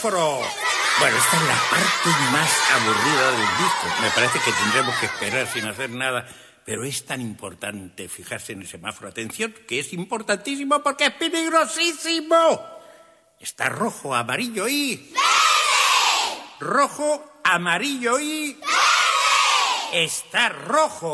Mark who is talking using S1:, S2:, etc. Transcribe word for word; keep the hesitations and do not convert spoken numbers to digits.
S1: semáforo. Bueno, esta es la parte más aburrida del disco. Me parece que tendremos que esperar sin hacer nada. Pero es tan importante fijarse en el semáforo. Atención, que es importantísimo porque es peligrosísimo. Está rojo, amarillo y... ¡verde! Rojo, amarillo y... ¡verde! Está rojo.